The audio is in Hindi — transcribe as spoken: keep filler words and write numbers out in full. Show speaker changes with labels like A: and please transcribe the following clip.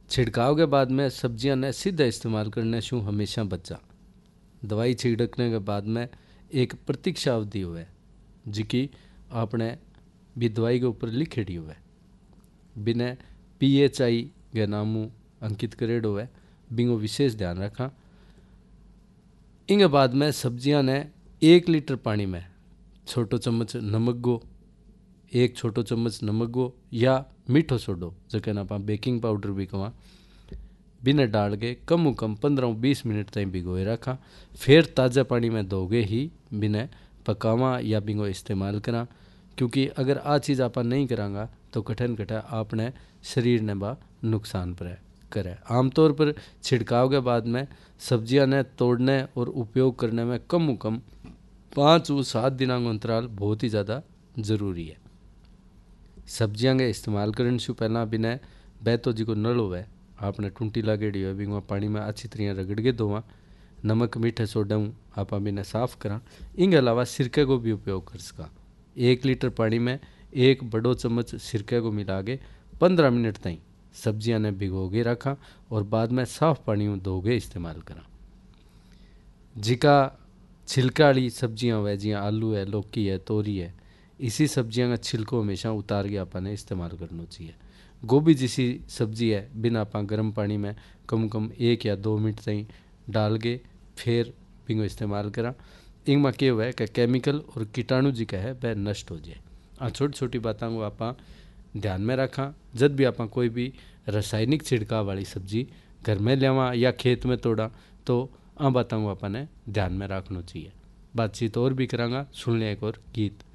A: छिड़काव के बाद में सब्जियां ने सीधा इस्तेमाल करने शू हमेशा बचा। दवाई छिड़कने के बाद में एक प्रतीक्षा अवधि हुए जिकी आपने भी दवाई के ऊपर लिखेड़ी हुए, बिना पी एच आई के नामू अंकित करेड हुए, बिंगो विशेष ध्यान रखा। इंगे बाद में सब्जियां ने एक लीटर पानी में छोटो चम्मच नमक गो, एक छोटो चम्मच नमक गो या मीठो सोडो जके ना आप बेकिंग पाउडर भी कहा, बिना डाल के कम कम पंद्रह बीस मिनट तक भिगोए रखा। फिर ताज़ा पानी में धोगे ही बिना पकावा या बिंगो इस्तेमाल करा, क्योंकि अगर आ चीज़ आप नहीं करांगा तो कठिन कठा आपने शरीर ने बा नुकसान पर करे। आमतौर पर छिड़काव के बाद में सब्जियां ने तोड़ने और उपयोग करने में कम कम पाँच व सात दिनों का अंतराल बहुत ही ज़्यादा ज़रूरी है। सब्जियां के इस्तेमाल करने से पहला बिना बैतो जी को नल हुए आपने टूंटी लागेड़ी हो बिंगा पानी में अच्छी तरह रगड़ के धोवा, नमक मीठे सोडा आप बिना साफ़ करा। इनके अलावा सिरके को भी उपयोग कर सका। एक लीटर पानी में एक बड़ो चम्मच सिरके को मिला के पंद्रह मिनट तक सब्जियां ने भिगो के रखा और बाद में साफ पानी में धो के इस्तेमाल करा। जिका छिलका वाली सब्जियां हुए जियाँ आलू है, लौकी है, तोरी है, इसी सब्जियां का छिलको हमेशा उतार के आपने इस्तेमाल करना चाहिए। गोभी जैसी सब्जी है बिना आप गर्म पानी में कम कम एक या दो मिनट तक डाल के फिर बिंगो इस्तेमाल करा। इनमें क्या हुआ है कि केमिकल और कीटाणु जी का है वह नष्ट हो जाए। आ छोटी छोटी बातों को आप ध्यान में रखा। जब भी आप कोई भी रासायनिक छिड़काव वाली सब्जी घर में लियावा या खेत में तोड़ा तो आ बातों को आपने ध्यान में रखना चाहिए। बातचीत और भी करांगा, सुन लिया एक और गीत।